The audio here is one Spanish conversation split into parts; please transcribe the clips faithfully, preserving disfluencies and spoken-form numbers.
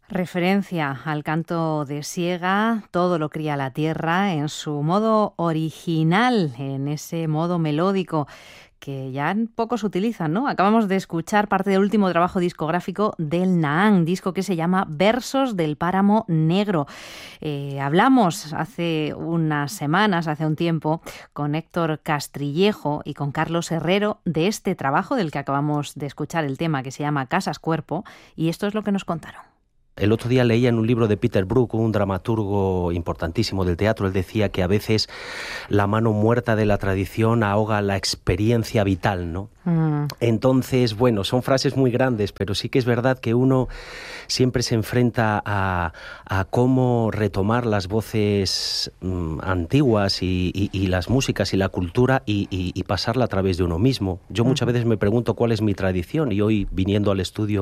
Referencia al canto de Siega, todo lo cría la tierra, en su modo original, en ese modo melódico que ya pocos utilizan, ¿no? Acabamos de escuchar parte del último trabajo discográfico del Nahán, disco que se llama Versos del Páramo Negro. Eh, hablamos hace unas semanas, hace un tiempo, con Héctor Castrillejo y con Carlos Herrero de este trabajo del que acabamos de escuchar el tema, que se llama Casas Cuerpo, y esto es lo que nos contaron. El otro día leía en un libro de Peter Brook, un dramaturgo importantísimo del teatro. Él decía que a veces la mano muerta de la tradición ahoga la experiencia vital, ¿no? Mm. Entonces, bueno, son frases muy grandes, pero sí que es verdad que uno siempre se enfrenta a, a cómo retomar las voces mm, antiguas y, y, y las músicas y la cultura y, y, y pasarla a través de uno mismo. Yo muchas veces me pregunto cuál es mi tradición, y hoy, viniendo al estudio,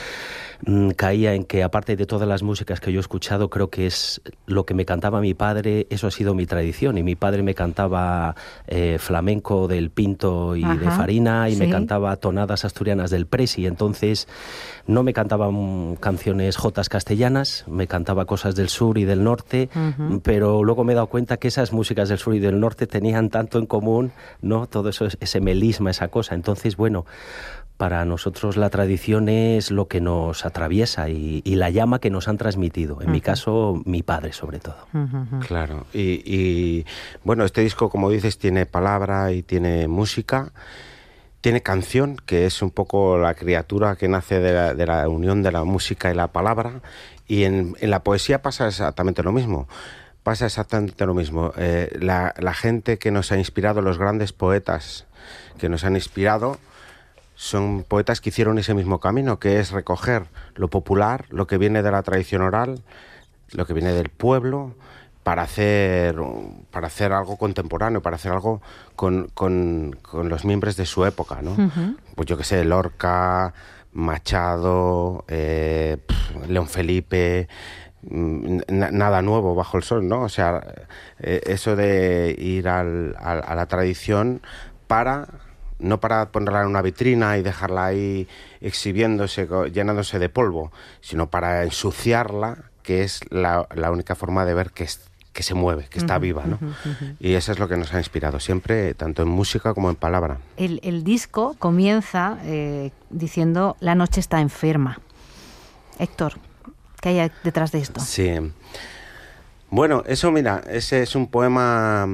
caía en que, aparte de todas las músicas que yo he escuchado, creo que es lo que me cantaba mi padre, eso ha sido mi tradición. Y mi padre me cantaba eh, flamenco del Pinto y Ajá, de Farina, y ¿sí? me cantaba tonadas asturianas del Presi. Entonces no me cantaban canciones jotas castellanas, me cantaba cosas del sur y del norte, uh-huh. pero luego me he dado cuenta que esas músicas del sur y del norte tenían tanto en común, ¿no? Todo eso, ese melisma, esa cosa. Entonces, bueno, para nosotros la tradición es lo que nos atraviesa y, y la llama que nos han transmitido. En uh-huh. mi caso, mi padre, sobre todo. Uh-huh. Claro. Y, y bueno, este disco, como dices, tiene palabra y tiene música. Tiene canción, que es un poco la criatura que nace de la, de la unión de la música y la palabra. Y en, en la poesía pasa exactamente lo mismo. Pasa exactamente lo mismo. Eh, la, la gente que nos ha inspirado, los grandes poetas que nos han inspirado, son poetas que hicieron ese mismo camino, que es recoger lo popular, lo que viene de la tradición oral, lo que viene del pueblo, para hacer, para hacer algo contemporáneo, para hacer algo con, con, con los miembros de su época, ¿no? Uh-huh. Pues yo qué sé, Lorca, Machado, eh, León Felipe, n- nada nuevo bajo el sol, ¿no? O sea, eh, eso de ir al, al, a la tradición para... no para ponerla en una vitrina y dejarla ahí exhibiéndose, llenándose de polvo, sino para ensuciarla, que es la, la única forma de ver que, es, que se mueve, que está uh-huh, viva, ¿no? Uh-huh, uh-huh. Y eso es lo que nos ha inspirado siempre, tanto en música como en palabra. El, el disco comienza eh, diciendo «La noche está enferma». Héctor, ¿qué hay detrás de esto? Sí. Bueno, eso, mira, ese es un poema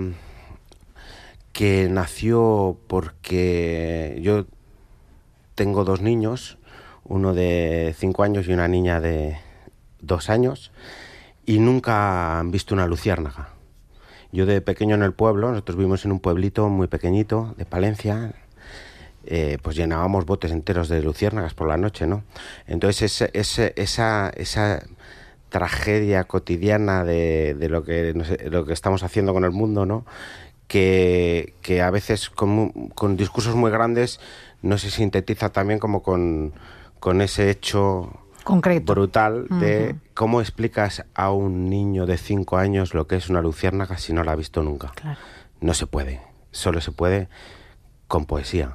que nació porque yo tengo dos niños, uno de cinco años y una niña de dos años, y nunca han visto una luciérnaga. Yo de pequeño en el pueblo, nosotros vivimos en un pueblito muy pequeñito de Palencia, eh, pues llenábamos botes enteros de luciérnagas por la noche, ¿no? Entonces ese, ese, esa, esa tragedia cotidiana de, de lo que, no sé, lo que estamos haciendo con el mundo, ¿no? Que, que a veces con, con discursos muy grandes no se sintetiza también como con, con ese hecho concreto, brutal de uh-huh. cómo explicas a un niño de cinco años lo que es una luciérnaga si no la ha visto nunca. Claro. No se puede, solo se puede con poesía.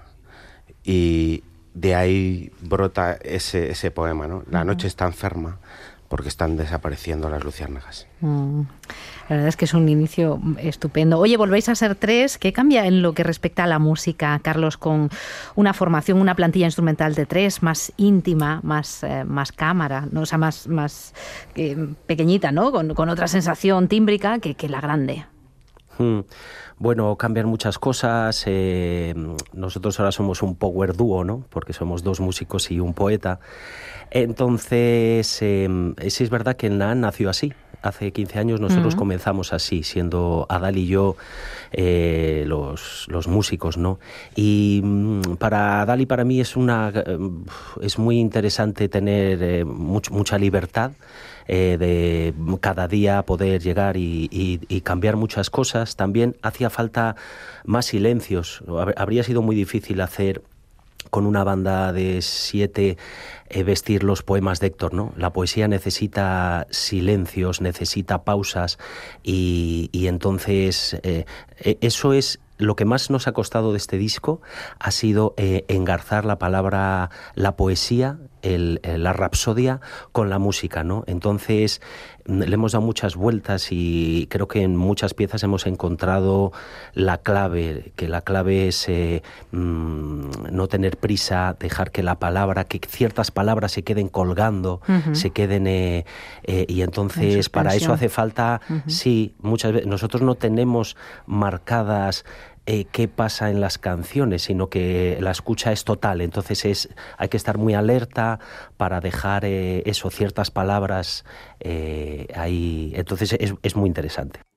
Y de ahí brota ese, ese poema, ¿no? La uh-huh. noche está enferma porque están desapareciendo las luciérnagas. Mm. La verdad es que es un inicio estupendo. Oye, volvéis a ser tres. ¿Qué cambia en lo que respecta a la música, Carlos, con una formación, una plantilla instrumental de tres, más íntima, más, eh, más cámara, ¿no? O sea, más, más eh, pequeñita, ¿no? Con, con otra sensación tímbrica que, que la grande. Hmm. Bueno, cambian muchas cosas. Eh, nosotros ahora somos un power dúo, ¿no? Porque somos dos músicos y un poeta. Entonces, eh, sí es verdad que el Nahán nació así. Hace quince años nosotros uh-huh. comenzamos así, siendo Adal y yo eh, los, los músicos, ¿no? Y mm, para Adal y para mí es, una, es muy interesante tener eh, much, mucha libertad. Eh, de cada día poder llegar y, y, y cambiar muchas cosas. También hacía falta más silencios. Habría sido muy difícil hacer con una banda de siete eh, vestir los poemas de Héctor, ¿no? La poesía necesita silencios, necesita pausas y, y entonces eh, eso es lo que más nos ha costado de este disco, ha sido eh, engarzar la palabra, la poesía el, la rapsodia con la música, ¿no? Entonces le hemos dado muchas vueltas y creo que en muchas piezas hemos encontrado la clave, que la clave es eh, mmm, no tener prisa, dejar que la palabra, que ciertas palabras se queden colgando, uh-huh. se queden eh, eh, y entonces para eso hace falta, uh-huh. sí, muchas veces nosotros no tenemos marcadas Eh, qué pasa en las canciones, sino que la escucha es total, entonces es hay que estar muy alerta para dejar eh, eso, ciertas palabras eh, ahí, entonces es, es muy interesante.